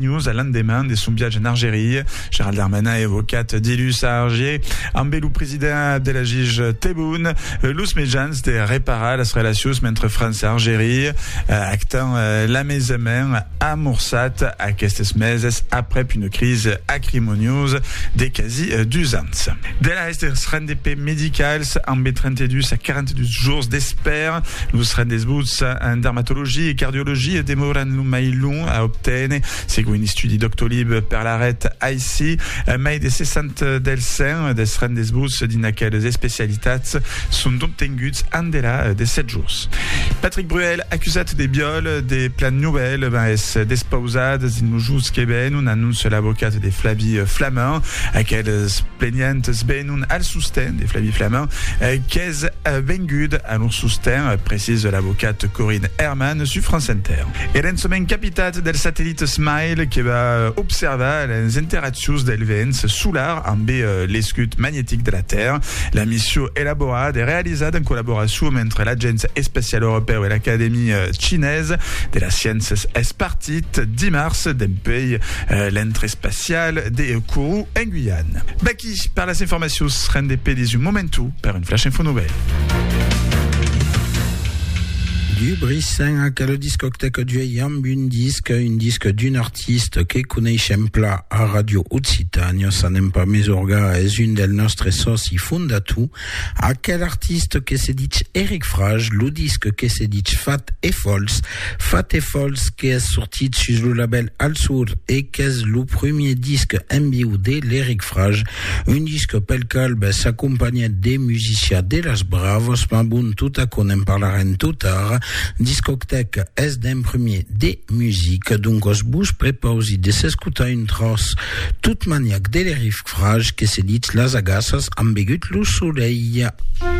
News à l'endemain de son viage en Algérie. Gérald Darmanin évocat d'Ilus à Alger, Ambelou président de la Gige Tebboune, Lous Mejans de réparer les relations entre France et Algérie, actant la maison à Moursat à quelques meses après une crise acrimonieuse des quasi 2 ans. De la RNDP médicale en B32 à 42 jours d'espère, nous serons des bouts en dermatologie et cardiologie des Moran Lumailun à obtenir, seguint un studi Doctolib per l'arrêt ici, mais des 60 del sein des seront des bouts d'inaquelles spécialités sont obtenus en délai de 7 jours. Patrick Bruel, accusé des viols, des plans nouvelles, est despausade in mujus queben, on annonce l'avocat des Flavie Flamand, aquelles plaignantes benun al susten des Flavie Flamand, qu'est vengud à leur susten, précise l'avocate Corinne Herman sur France Inter. Et l'ensemen capitat del satellite Smile qui va observer les interactions del vents solar en l'escut magnétique de la Terre. La mission élaborée et réalisée en collaboration entre l'Agence spatiale européenne et l'Académie chinoise de la science espartite 10 mars d'un pays l'entrée spatiale des Kourou en Guyane. Baki par les informations RNDP des momentu par une flash info nouvelle. Du brissin à quel discothèque du Yamb un disque d'une artiste que connaissem pla à Radio Occitania, ça n'aime pas mes orgas, est une del nostre soci fondatu, à quel artiste que se dit Eric Frage, le disque que se dit Fat et Fols qui est sorti sur le label Alsur et qui est le premier disque MBUD l'Eric Frage, un disque pel calbe s'accompagnait des musiciens de Las Bravos, ma bonne tout à qu'on en parlera tout tard. Discothèque est d'un premier des musiques, donc on se bouge préposé de s'escuter une trace toute maniaque de l'Eric Frage qui se dit Las Agassas ambigut le soleil.